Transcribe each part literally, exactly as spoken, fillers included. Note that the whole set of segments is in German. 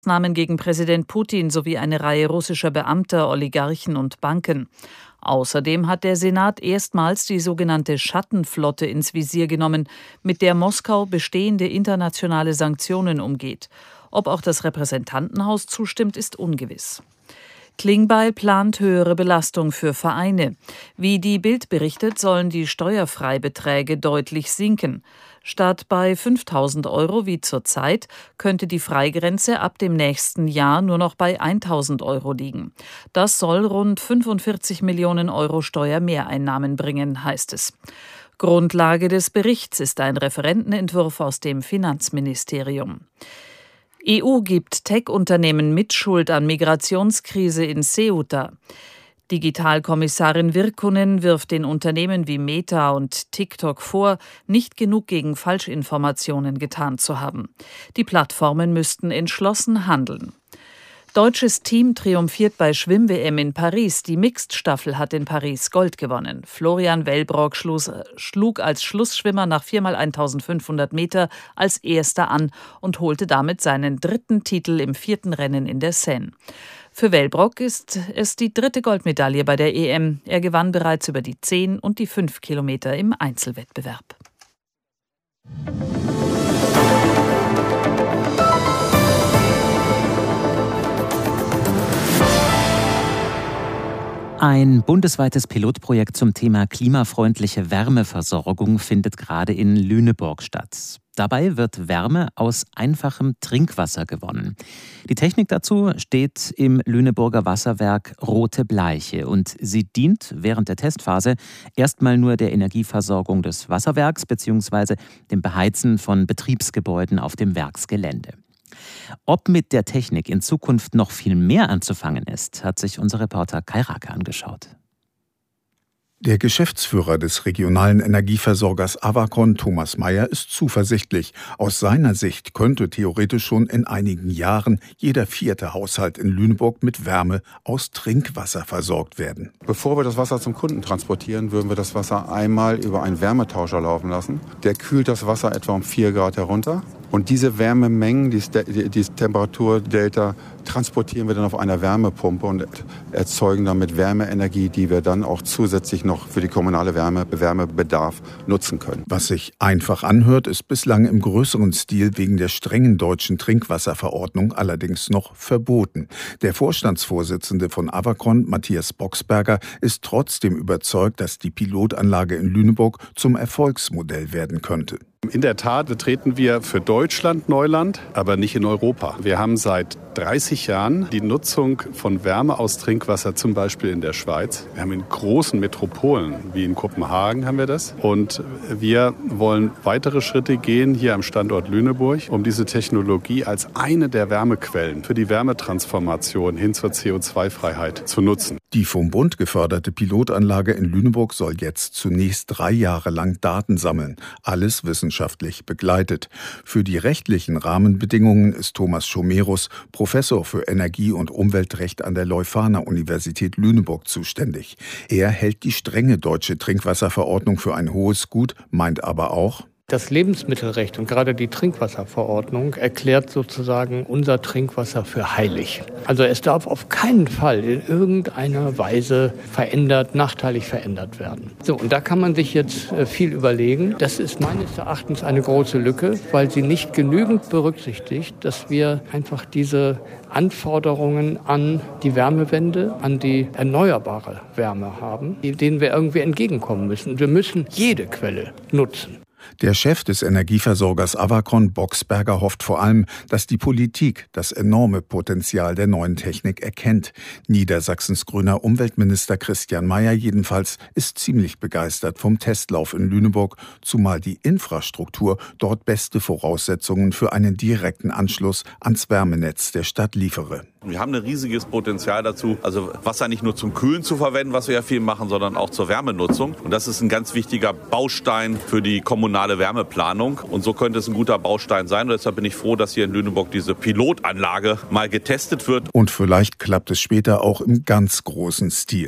Maßnahmen gegen Präsident Putin sowie eine Reihe russischer Beamter, Oligarchen und Banken. Außerdem hat der Senat erstmals die sogenannte Schattenflotte ins Visier genommen, mit der Moskau bestehende internationale Sanktionen umgeht. Ob auch das Repräsentantenhaus zustimmt, ist ungewiss. Klingbeil plant höhere Belastung für Vereine. Wie die Bild berichtet, sollen die Steuerfreibeträge deutlich sinken. Statt bei fünftausend Euro wie zurzeit könnte die Freigrenze ab dem nächsten Jahr nur noch bei tausend Euro liegen. Das soll rund fünfundvierzig Millionen Euro Steuermehreinnahmen bringen, heißt es. Grundlage des Berichts ist ein Referentenentwurf aus dem Finanzministerium. E U gibt Tech-Unternehmen Mitschuld an Migrationskrise in Ceuta. Digitalkommissarin Virkkunen wirft den Unternehmen wie Meta und TikTok vor, nicht genug gegen Falschinformationen getan zu haben. Die Plattformen müssten entschlossen handeln. Deutsches Team triumphiert bei Schwimm-W M in Paris. Die Mixed-Staffel hat in Paris Gold gewonnen. Florian Wellbrock schlug als Schlussschwimmer nach vier mal eintausendfünfhundert Meter als Erster an und holte damit seinen dritten Titel im vierten Rennen in der Seine. Für Wellbrock ist es die dritte Goldmedaille bei der E M. Er gewann bereits über die zehn und die fünf Kilometer im Einzelwettbewerb. Ein bundesweites Pilotprojekt zum Thema klimafreundliche Wärmeversorgung findet gerade in Lüneburg statt. Dabei wird Wärme aus einfachem Trinkwasser gewonnen. Die Technik dazu steht im Lüneburger Wasserwerk Rote Bleiche und sie dient während der Testphase erstmal nur der Energieversorgung des Wasserwerks bzw. dem Beheizen von Betriebsgebäuden auf dem Werksgelände. Ob mit der Technik in Zukunft noch viel mehr anzufangen ist, hat sich unser Reporter Kai Rake angeschaut. Der Geschäftsführer des regionalen Energieversorgers Avacon, Thomas Meyer, ist zuversichtlich. Aus seiner Sicht könnte theoretisch schon in einigen Jahren jeder vierte Haushalt in Lüneburg mit Wärme aus Trinkwasser versorgt werden. Bevor wir das Wasser zum Kunden transportieren, würden wir das Wasser einmal über einen Wärmetauscher laufen lassen. Der kühlt das Wasser etwa um vier Grad herunter. Und diese Wärmemengen, dieses die Temperaturdelta, transportieren wir dann auf einer Wärmepumpe und erzeugen damit Wärmeenergie, die wir dann auch zusätzlich noch für die kommunale Wärme, Wärmebedarf nutzen können. Was sich einfach anhört, ist bislang im größeren Stil wegen der strengen deutschen Trinkwasserverordnung allerdings noch verboten. Der Vorstandsvorsitzende von Avacon, Matthias Boxberger, ist trotzdem überzeugt, dass die Pilotanlage in Lüneburg zum Erfolgsmodell werden könnte. In der Tat betreten wir für Deutschland Neuland, aber nicht in Europa. Wir haben seit dreißig Jahren die Nutzung von Wärme aus Trinkwasser, zum Beispiel in der Schweiz. Wir haben in großen Metropolen, wie in Kopenhagen haben wir das. Und wir wollen weitere Schritte gehen hier am Standort Lüneburg, um diese Technologie als eine der Wärmequellen für die Wärmetransformation hin zur C O zwei Freiheit zu nutzen. Die vom Bund geförderte Pilotanlage in Lüneburg soll jetzt zunächst drei Jahre lang Daten sammeln. Alles wissenschaftlich begleitet. Für die rechtlichen Rahmenbedingungen ist Thomas Schomerus, Professor für Energie- und Umweltrecht an der Leuphana-Universität Lüneburg, zuständig. Er hält die strenge deutsche Trinkwasserverordnung für ein hohes Gut, meint aber auch: Das Lebensmittelrecht und gerade die Trinkwasserverordnung erklärt sozusagen unser Trinkwasser für heilig. Also es darf auf keinen Fall in irgendeiner Weise verändert, nachteilig verändert werden. So, und da kann man sich jetzt viel überlegen. Das ist meines Erachtens eine große Lücke, weil sie nicht genügend berücksichtigt, dass wir einfach diese Anforderungen an die Wärmewende, an die erneuerbare Wärme haben, denen wir irgendwie entgegenkommen müssen. Wir müssen jede Quelle nutzen. Der Chef des Energieversorgers Avacon, Boxberger, hofft vor allem, dass die Politik das enorme Potenzial der neuen Technik erkennt. Niedersachsens grüner Umweltminister Christian Mayer jedenfalls ist ziemlich begeistert vom Testlauf in Lüneburg, zumal die Infrastruktur dort beste Voraussetzungen für einen direkten Anschluss ans Wärmenetz der Stadt liefere. Wir haben ein riesiges Potenzial dazu, also Wasser nicht nur zum Kühlen zu verwenden, was wir ja viel machen, sondern auch zur Wärmenutzung. Und das ist ein ganz wichtiger Baustein für die kommunale Wärmeplanung. Und so könnte es ein guter Baustein sein. Und deshalb bin ich froh, dass hier in Lüneburg diese Pilotanlage mal getestet wird. Und vielleicht klappt es später auch im ganz großen Stil.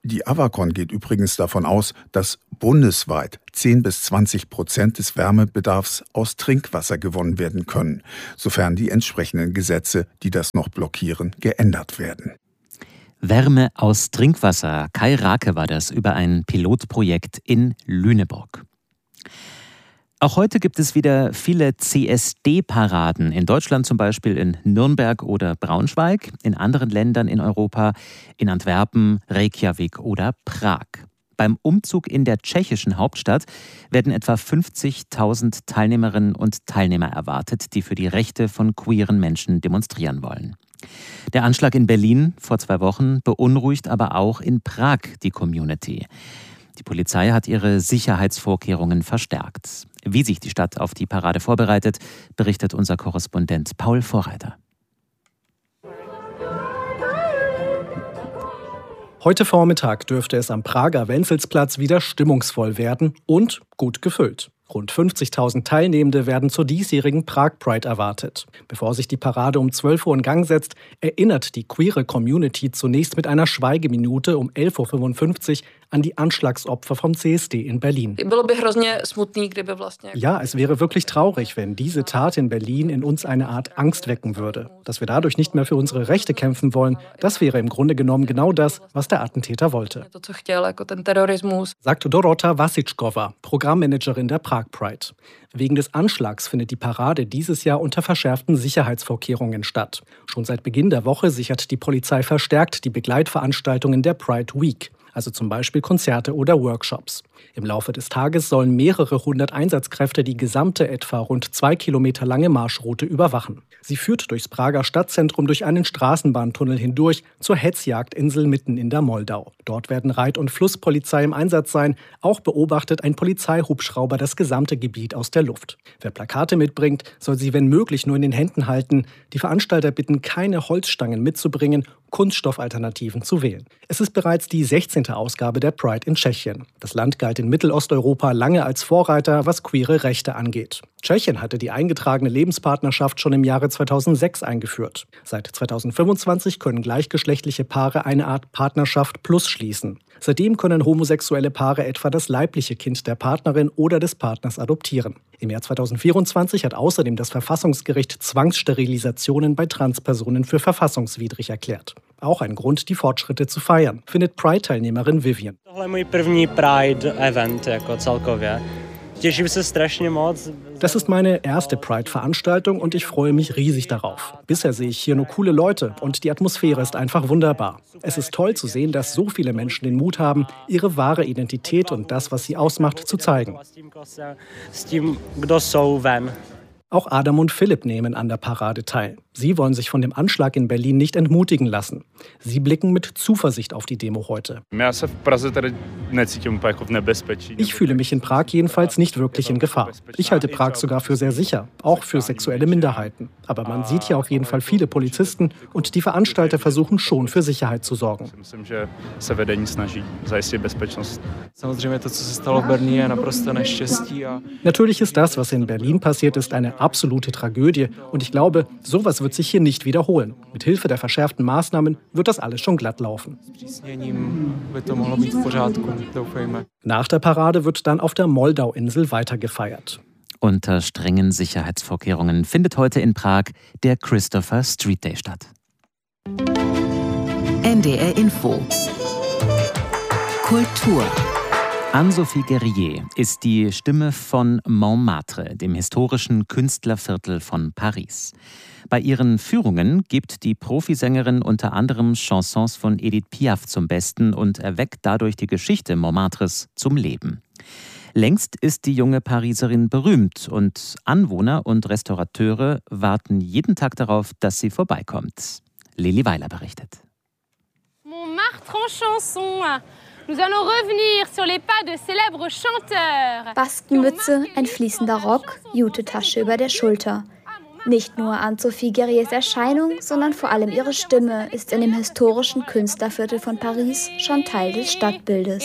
Die Avacon geht übrigens davon aus, dass bundesweit zehn bis zwanzig Prozent des Wärmebedarfs aus Trinkwasser gewonnen werden können, sofern die entsprechenden Gesetze, die das noch blockieren, geändert werden. Wärme aus Trinkwasser. Kai Rake war das über ein Pilotprojekt in Lüneburg. Auch heute gibt es wieder viele C S D-Paraden. In Deutschland zum Beispiel in Nürnberg oder Braunschweig, in anderen Ländern in Europa, in Antwerpen, Reykjavik oder Prag. Beim Umzug in der tschechischen Hauptstadt werden etwa fünfzigtausend Teilnehmerinnen und Teilnehmer erwartet, die für die Rechte von queeren Menschen demonstrieren wollen. Der Anschlag in Berlin vor zwei Wochen beunruhigt aber auch in Prag die Community. Die Polizei hat ihre Sicherheitsvorkehrungen verstärkt. Wie sich die Stadt auf die Parade vorbereitet, berichtet unser Korrespondent Paul Vorreiter. Heute Vormittag dürfte es am Prager Wenzelsplatz wieder stimmungsvoll werden und gut gefüllt. Rund fünfzigtausend Teilnehmende werden zur diesjährigen Prague Pride erwartet. Bevor sich die Parade um zwölf Uhr in Gang setzt, erinnert die queere Community zunächst mit einer Schweigeminute um elf Uhr fünfundfünfzig an die Anschlagsopfer vom C S D in Berlin. Ja, es wäre wirklich traurig, wenn diese Tat in Berlin in uns eine Art Angst wecken würde. Dass wir dadurch nicht mehr für unsere Rechte kämpfen wollen, das wäre im Grunde genommen genau das, was der Attentäter wollte. Sagt Dorota Vasitschkova, Programmmanagerin der Prague Pride. Wegen des Anschlags findet die Parade dieses Jahr unter verschärften Sicherheitsvorkehrungen statt. Schon seit Beginn der Woche sichert die Polizei verstärkt die Begleitveranstaltungen der Pride Week, also zum Beispiel Konzerte oder Workshops. Im Laufe des Tages sollen mehrere hundert Einsatzkräfte die gesamte etwa rund zwei Kilometer lange Marschroute überwachen. Sie führt durchs Prager Stadtzentrum durch einen Straßenbahntunnel hindurch zur Hetzjagdinsel mitten in der Moldau. Dort werden Reit- und Flusspolizei im Einsatz sein. Auch beobachtet ein Polizeihubschrauber das gesamte Gebiet aus der Luft. Wer Plakate mitbringt, soll sie wenn möglich nur in den Händen halten. Die Veranstalter bitten, keine Holzstangen mitzubringen, Kunststoffalternativen zu wählen. Es ist bereits die sechzehnte Ausgabe der Pride in Tschechien. Das Land galt in Mittelosteuropa lange als Vorreiter, was queere Rechte angeht. Tschechien hatte die eingetragene Lebenspartnerschaft schon im Jahre zweitausendsechs eingeführt. Seit zweitausendfünfundzwanzig können gleichgeschlechtliche Paare eine Art Partnerschaft plus schließen. Seitdem können homosexuelle Paare etwa das leibliche Kind der Partnerin oder des Partners adoptieren. Im Jahr zweitausendvierundzwanzig hat außerdem das Verfassungsgericht Zwangssterilisationen bei Transpersonen für verfassungswidrig erklärt. Auch ein Grund, die Fortschritte zu feiern, findet Pride-Teilnehmerin Vivian. Das ist meine erste Pride-Veranstaltung und ich freue mich riesig darauf. Bisher sehe ich hier nur coole Leute und die Atmosphäre ist einfach wunderbar. Es ist toll zu sehen, dass so viele Menschen den Mut haben, ihre wahre Identität und das, was sie ausmacht, zu zeigen. Auch Adam und Philipp nehmen an der Parade teil. Sie wollen sich von dem Anschlag in Berlin nicht entmutigen lassen. Sie blicken mit Zuversicht auf die Demo heute. Ich fühle mich in Prag jedenfalls nicht wirklich in Gefahr. Ich halte Prag sogar für sehr sicher, auch für sexuelle Minderheiten. Aber man sieht hier auf jeden Fall viele Polizisten und die Veranstalter versuchen schon für Sicherheit zu sorgen. Natürlich ist das, was in Berlin passiert ist, eine absolute Tragödie und ich glaube, sowas wird sich hier nicht wiederholen. Mit Hilfe der verschärften Maßnahmen wird das alles schon glatt laufen. Nach der Parade wird dann auf der Moldau-Insel weiter gefeiert. Unter strengen Sicherheitsvorkehrungen findet heute in Prag der Christopher Street Day statt. N D R Info Kultur. Anne-Sophie Guerrier ist die Stimme von Montmartre, dem historischen Künstlerviertel von Paris. Bei ihren Führungen gibt die Profisängerin unter anderem Chansons von Edith Piaf zum Besten und erweckt dadurch die Geschichte Montmartres zum Leben. Längst ist die junge Pariserin berühmt und Anwohner und Restaurateure warten jeden Tag darauf, dass sie vorbeikommt. Lili Weiler berichtet. Montmartre en chanson. Nous allons revenir sur les pas de célèbres chanteurs. Baskenmütze, ein fließender Rock, Jutetasche über der Schulter. Nicht nur Anne-Sophie Guerriers Erscheinung, sondern vor allem ihre Stimme ist in dem historischen Künstlerviertel von Paris schon Teil des Stadtbildes.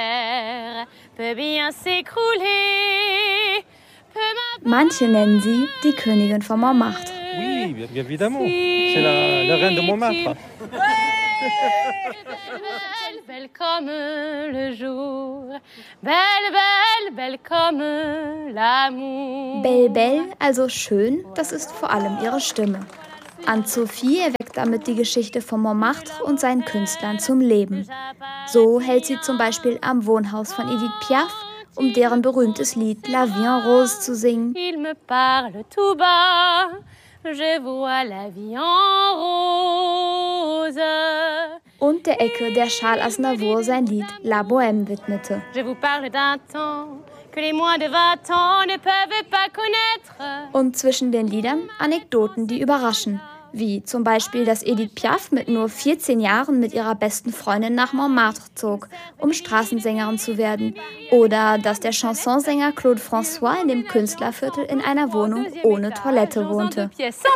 Manche nennen sie die Königin von Montmartre. Oui, évidemment. C'est la, la reine de Montmartre. Belle, belle comme le jour, belle, belle, belle comme l'amour. Belle, belle, also schön, das ist vor allem ihre Stimme. Anne-Sophie erweckt damit die Geschichte von Montmartre und seinen Künstlern zum Leben. So hält sie zum Beispiel am Wohnhaus von Edith Piaf, um deren berühmtes Lied La Vie en Rose zu singen. Il me parle tout bas, je vois la vie en rose. Und der Ecke, der Charles Aznavour sein Lied La Bohème widmete. Je vous parle d'un temps que les moins de vingt ans ne peuvent pas connaître. Und zwischen den Liedern Anekdoten, die überraschen. Wie zum Beispiel, dass Edith Piaf mit nur vierzehn Jahren mit ihrer besten Freundin nach Montmartre zog, um Straßensängerin zu werden. Oder dass der Chansonsänger Claude François in dem Künstlerviertel in einer Wohnung ohne Toilette wohnte.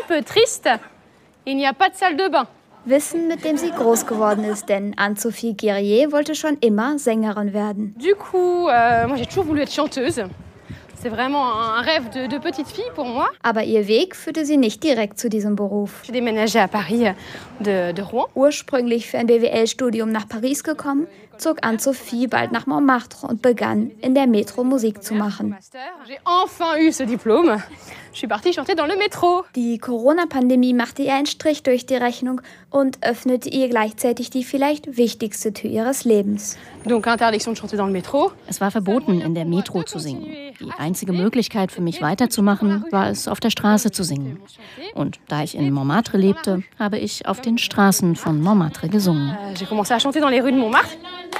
Wissen, mit dem sie groß geworden ist, denn Anne-Sophie Guerrier wollte schon immer Sängerin werden. Du coup, euh, moi j'ai toujours voulu être chanteuse. C'est vraiment un rêve de, de petite fille pour moi. Aber ihr Weg führte sie nicht direkt zu diesem Beruf. J'ai déménagé à Paris de, de Rouen. Ursprünglich für ein B W L-Studium nach Paris gekommen, zog Anne-Sophie bald nach Montmartre und begann, in der Metro Musik zu machen. J'ai enfin eu ce diplôme. Je suis partie chanter dans le métro. Die Corona-Pandemie machte ihr einen Strich durch die Rechnung und öffnete ihr gleichzeitig die vielleicht wichtigste Tür ihres Lebens. Donc interdiction de chanter dans le métro. Es war verboten, in der Metro zu singen. Die einzige Möglichkeit für mich weiterzumachen, war es, auf der Straße zu singen. Und da ich in Montmartre lebte, habe ich auf den Straßen von Montmartre gesungen. J'ai commencé à chanter dans les rues de Montmartre.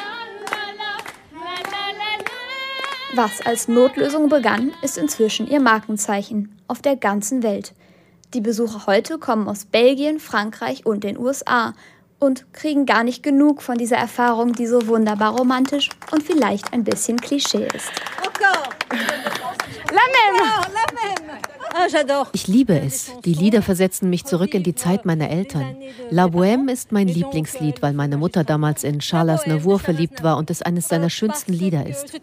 Was als Notlösung begann, ist inzwischen ihr Markenzeichen auf der ganzen Welt. Die Besucher heute kommen aus Belgien, Frankreich und den U S A und kriegen gar nicht genug von dieser Erfahrung, die so wunderbar romantisch und vielleicht ein bisschen Klischee ist. Ich liebe es. Die Lieder versetzen mich zurück in die Zeit meiner Eltern. La Bohème ist mein Lieblingslied, weil meine Mutter damals in Charles Aznavour verliebt war und es eines seiner schönsten Lieder ist.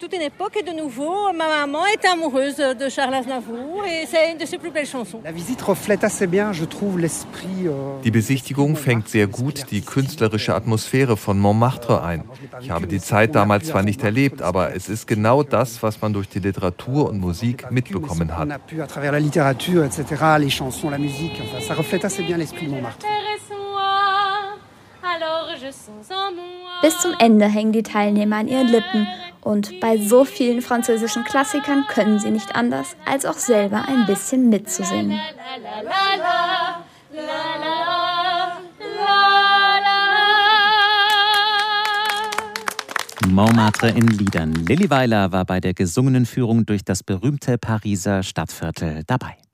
Die Besichtigung fängt sehr gut die künstlerische Atmosphäre von Montmartre ein. Ich habe die Zeit damals zwar nicht erlebt, aber es ist genau das, was man durch die Literatur und Musik mitbekommen hat. Littérature, et cetera, les chansons, la musique, enfin, ça reflète assez bien l'esprit de Montmartre. Bis zum Ende hängen die Teilnehmer an ihren Lippen und bei so vielen französischen Klassikern können sie nicht anders, als auch selber ein bisschen mitzusingen. Montmartre in Liedern. Lilly Weiler war bei der gesungenen Führung durch das berühmte Pariser Stadtviertel dabei.